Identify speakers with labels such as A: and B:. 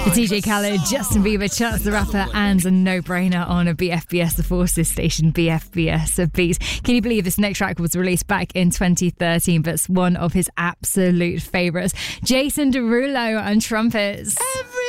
A: DJ Khaled, Justin Bieber, Chance the Rapper, and a no-brainer on a BFBS, the Forces station, BFBS Beats. Can you believe this next track was released back in 2013, but it's one of his absolute favourites. Jason Derulo on trumpets.